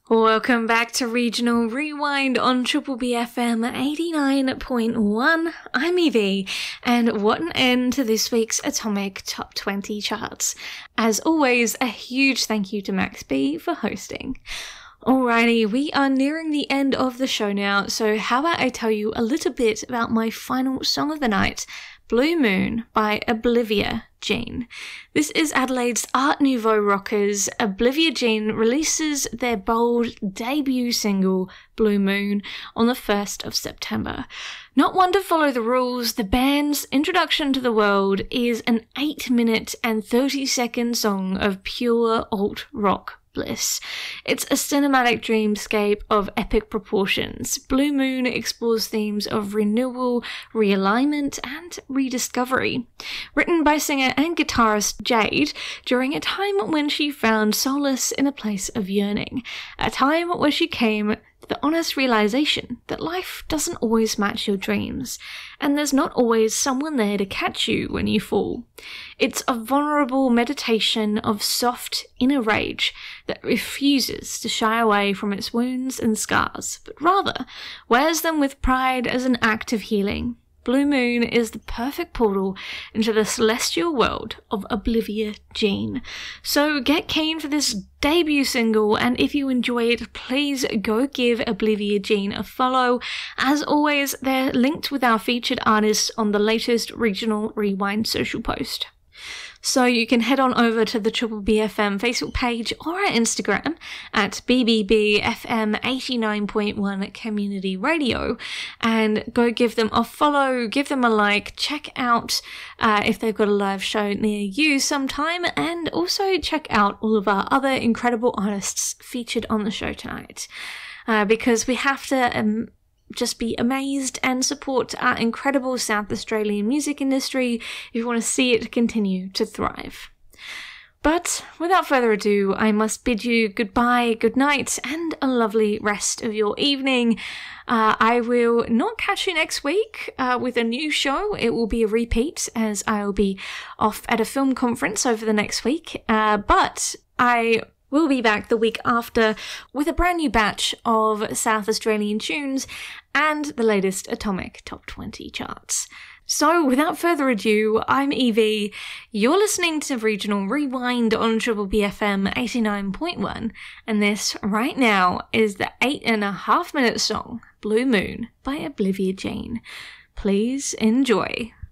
Welcome back to Regional Rewind on Triple B FM 89.1. I'm Evie, and what an end to this week's Atomic Top 20 charts. As always, a huge thank you to Max B for hosting. Alrighty, we are nearing the end of the show now, so how about I tell you a little bit about my final song of the night, Blue Moon by Olivia Jean. This is Adelaide's Art Nouveau rockers. Olivia Jean releases their bold debut single, Blue Moon, on the 1st of September. Not one to follow the rules, the band's introduction to the world is an 8-minute and 30-second song of pure alt-rock bliss. It's a cinematic dreamscape of epic proportions. Blue Moon explores themes of renewal, realignment, and rediscovery. Written by singer and guitarist Jade during a time when she found solace in a place of yearning. A time where she came to the honest realization that life doesn't always match your dreams, and there's not always someone there to catch you when you fall. It's a vulnerable meditation of soft inner rage that refuses to shy away from its wounds and scars, but rather wears them with pride as an act of healing. Blue Moon is the perfect portal into the celestial world of Olivia Jean. So get keen for this debut single, and if you enjoy it, please go give Olivia Jean a follow. As always, they're linked with our featured artists on the latest Regional Rewind social post. So you can head on over to the Triple B FM Facebook page or our Instagram at BBBFM89.1 Community Radio and go give them a follow, give them a like, check out if they've got a live show near you sometime, and also check out all of our other incredible artists featured on the show tonight. Because we have to just be amazed and support our incredible South Australian music industry if you want to see it continue to thrive. But without further ado, I must bid you goodbye, good night, and a lovely rest of your evening. I will not catch you next week with a new show. It will be a repeat as I will be off at a film conference over the next week. But we'll be back the week after with a brand new batch of South Australian tunes and the latest Atomic Top 20 charts. So without further ado, I'm Evie. You're listening to Regional Rewind on Triple B FM 89.1, and this right now is the 8.5-minute song Blue Moon by Olivia Jean. Please enjoy.